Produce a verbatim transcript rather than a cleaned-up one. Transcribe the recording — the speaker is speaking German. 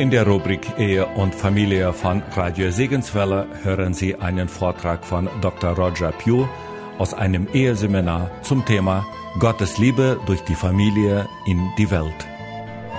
In der Rubrik Ehe und Familie von Radio Segenswelle hören Sie einen Vortrag von Doktor Roger Pugh aus einem Eheseminar zum Thema Gottes Liebe durch die Familie in die Welt.